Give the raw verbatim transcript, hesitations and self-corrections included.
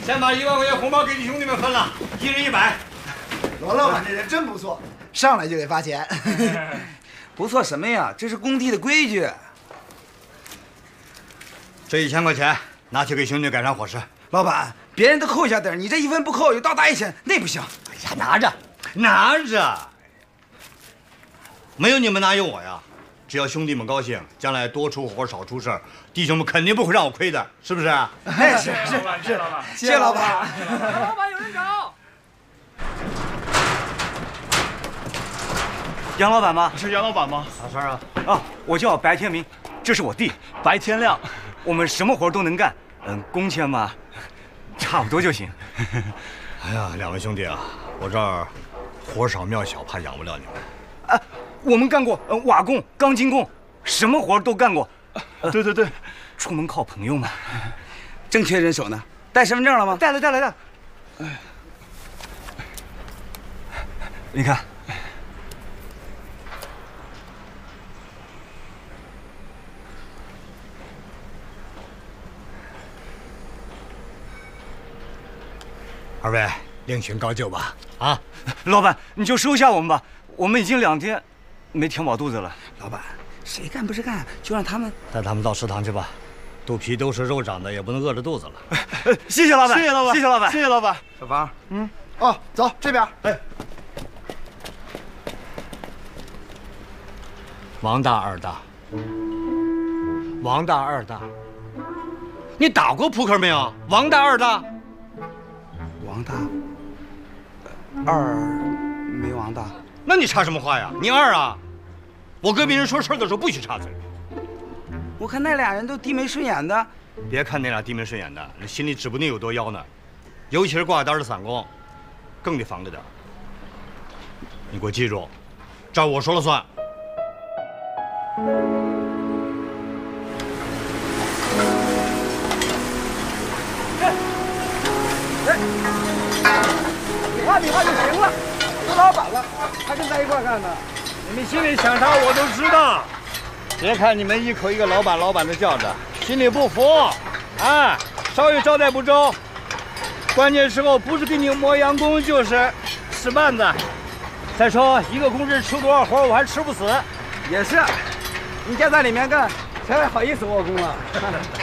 先把一万块钱红包给你兄弟们分了，一人一百。 罗老板这人真不错，上来就给发钱。 不错什么呀？这是工地的规矩。 这一千块钱拿去给兄弟改善伙食。 老板，别人都扣下点，你这一分不扣，有倒打一千，那不行。 哎呀，拿着，拿着。没有你们哪有我呀？只要兄弟们高兴，将来多出活少出事儿，弟兄们肯定不会让我亏的，是不是？ 哎，是是是，老板， 谢谢老板。 老板，有人找。 杨老板吗？ 是杨老板吗？ 啥事儿啊？ 啊，我叫白天明，这是我弟白天亮，我们什么活都能干，嗯，工钱嘛，差不多就行。 哎呀，两位兄弟啊，我这儿活少庙小，怕养不了你们。 啊，我们干过，呃，瓦工、钢筋工，什么活都干过。 呃、对对对， 出门靠朋友嘛。 正缺人手呢，带身份证了吗？ 带了，带了，带了。哎，你看。 二位另寻高就吧。啊， 老板，你就收下我们吧，我们已经两天没填饱肚子了。 老板，谁干不是干，就让他们带他们到食堂去吧。肚皮都是肉长的，也不能饿着肚子了。 谢谢老板， 谢谢老板， 谢谢老板， 谢谢老板。 小芳， 嗯，哦，走这边。哎， 王大二大，王大二大，你打过扑克没有？王大二大。 王大二没王大， 那你插什么话呀？你二啊！我跟别人说事儿的时候不许插嘴。 我看那俩人都低眉顺眼的。 别看那俩低眉顺眼的，那心里指不定有多妖呢。尤其是挂单的散工，更得防着点。你给我记住，这儿我说了算。 比划比划就行了，有老板了，还跟在一块干呢。 你们心里想啥我都知道。别看你们一口一个老板老板的叫着，心里不服，啊，稍微招待不周，关键时候不是给你磨洋工，就是使绊子。再说一个工人吃多少活，我还吃不死。 也是，你家在里面干，谁还好意思窝工啊？